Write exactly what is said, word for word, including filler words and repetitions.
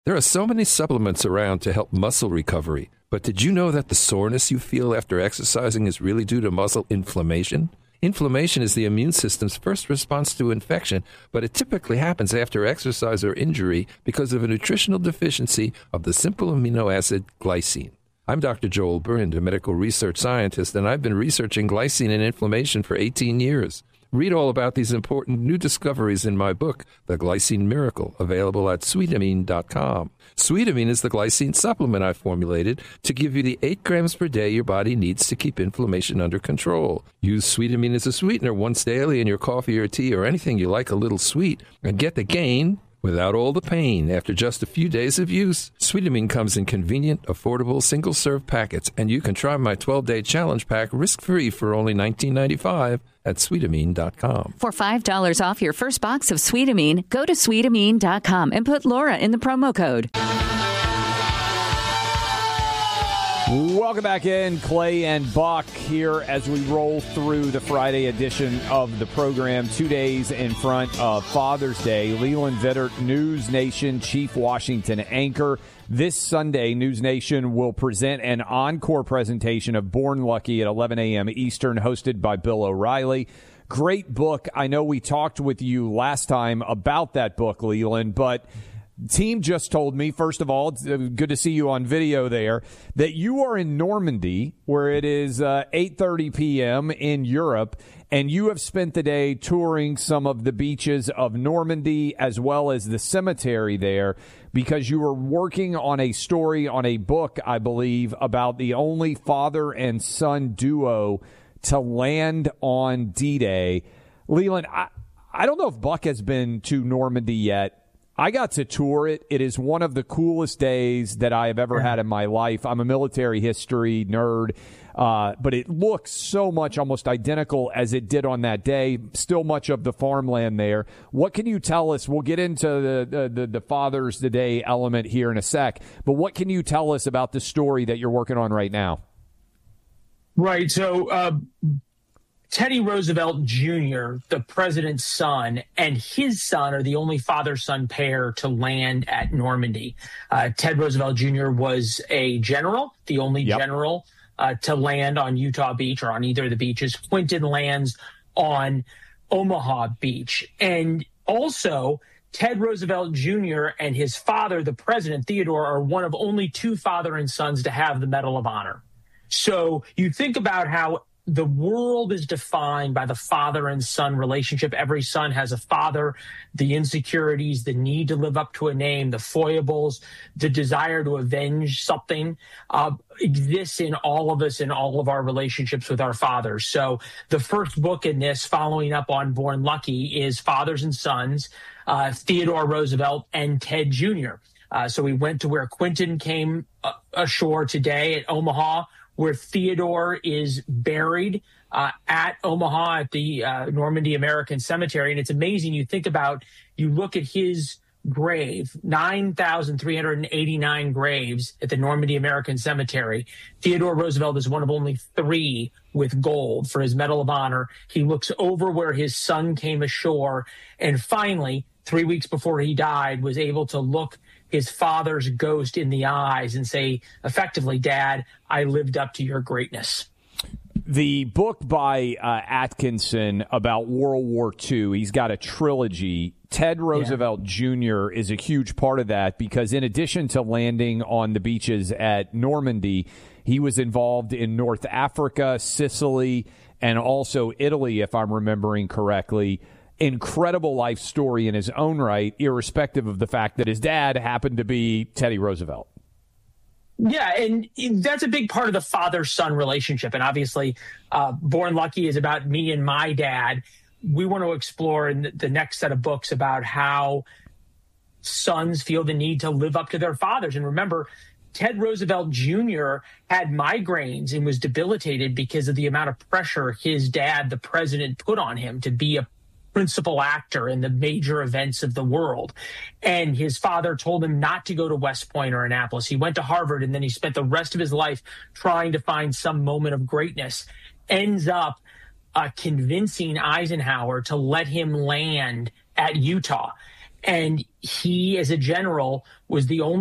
There are so many supplements around to help muscle recovery, but did you know that the soreness you feel after exercising is really due to muscle inflammation? Inflammation is the immune system's first response to infection, but it typically happens after exercise or injury because of a nutritional deficiency of the simple amino acid glycine. I'm Doctor Joel Burnd, a medical research scientist, and I've been researching glycine and inflammation for eighteen years. Read all about these important new discoveries in my book, The Glycine Miracle, available at sweetamine dot com. Sweetamine is the glycine supplement I formulated to give you the eight grams per day your body needs to keep inflammation under control. Use Sweetamine as a sweetener once daily in your coffee or tea or anything you like a little sweet, and get the gain without all the pain after just a few days of use. Sweetamine comes in convenient, affordable, single-serve packets, and you can try my twelve-day challenge pack risk-free for only nineteen ninety-five at sweetamine dot com. For five dollars off your first box of Sweetamine, go to sweetamine dot com and put Laura in the promo code. Welcome back in, Clay and Buck here as we roll through the Friday edition of the program, two days in front of Father's Day. Leland Vittert, News Nation Chief Washington anchor. This Sunday, News Nation will present an encore presentation of Born Lucky at eleven a.m. Eastern, hosted by Bill O'Reilly. Great book. I know we talked with you last time about that book, Leland, but team just told me, first of all, it's good to see you on video there, that you are in Normandy, where it is uh, eight thirty p.m. in Europe, and you have spent the day touring some of the beaches of Normandy as well as the cemetery there, because you were working on a story, on a book, I believe, about the only father and son duo to land on D-Day. Leland, I, I don't know if Buck has been to Normandy yet. I got to tour it. It is one of the coolest days that I have ever had in my life. I'm a military history nerd, uh, but it looks so much almost identical as it did on that day. Still much of the farmland there. What can you tell us? We'll get into the, the, the, the Father's Day element here in a sec, but what can you tell us about the story that you're working on right now? Right. So, uh, Teddy Roosevelt Junior, the president's son, and his son are the only father-son pair to land at Normandy. Uh, Ted Roosevelt Junior was a general, the only yep. general uh, to land on Utah Beach or on either of the beaches. Quentin lands on Omaha Beach. And also, Ted Roosevelt Junior and his father, the president, Theodore, are one of only two father and sons to have the Medal of Honor. So you think about how the world is defined by the father and son relationship. Every son has a father. The insecurities, the need to live up to a name, the foibles, the desire to avenge something uh, exists in all of us in all of our relationships with our fathers. So the first book in this, following up on Born Lucky, is Fathers and Sons, uh, Theodore Roosevelt and Ted Junior Uh, so we went to where Quentin came uh, ashore today at Omaha, where Theodore is buried uh, at Omaha at the uh, Normandy American Cemetery. And it's amazing. You think about, you look at his grave, nine thousand three hundred eighty-nine graves at the Normandy American Cemetery. Theodore Roosevelt is one of only three with gold for his Medal of Honor. He looks over where his son came ashore, and finally, three weeks before he died, was able to look his father's ghost in the eyes and say, effectively, Dad, I lived up to your greatness. The book by uh, Atkinson about World War Two, he's got a trilogy. Ted Roosevelt yeah. Junior is a huge part of that because in addition to landing on the beaches at Normandy, he was involved in North Africa, Sicily, and also Italy, if I'm remembering correctly. Incredible life story in his own right, irrespective of the fact that his dad happened to be Teddy Roosevelt. Yeah, and that's a big part of the father-son relationship. And obviously, uh, Born Lucky is about me and my dad. We want to explore in the next set of books about how sons feel the need to live up to their fathers. And remember, Ted Roosevelt Junior had migraines and was debilitated because of the amount of pressure his dad, the president, put on him to be a principal actor in the major events of the world. And his father told him not to go to West Point or Annapolis. He went to Harvard, and then he spent the rest of his life trying to find some moment of greatness. Ends up uh, convincing Eisenhower to let him land at Utah. And he, as a general, was the only